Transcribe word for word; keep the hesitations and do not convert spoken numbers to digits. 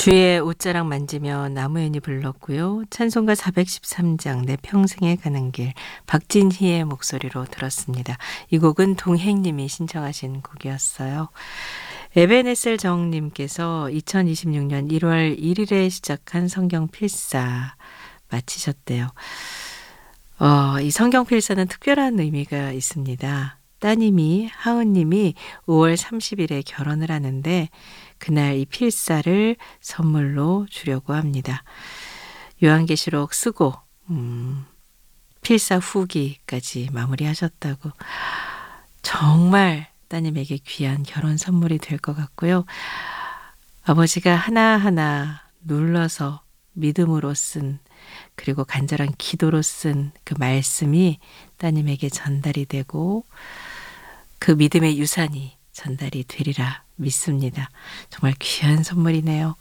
주의 옷자락 만지며 나무현이 불렀고요. 찬송가 사백십삼 장 내 평생에 가는 길 박진희의 목소리로 들었습니다. 이 곡은 동행님이 신청하신 곡이었어요. 에베네셀 정님께서 이천이십육 년 일월 일일에 시작한 성경 필사 마치셨대요. 어, 이 성경 필사는 특별한 의미가 있습니다. 따님이 하은님이 오월 삼십일에 결혼을 하는데 그날 이 필사를 선물로 주려고 합니다. 요한계시록 쓰고 음, 필사 후기까지 마무리하셨다고. 정말 따님에게 귀한 결혼 선물이 될 것 같고요. 아버지가 하나하나 눌러서 믿음으로 쓴 그리고 간절한 기도로 쓴 그 말씀이 따님에게 전달이 되고 그 믿음의 유산이 전달이 되리라 믿습니다. 정말 귀한 선물이네요.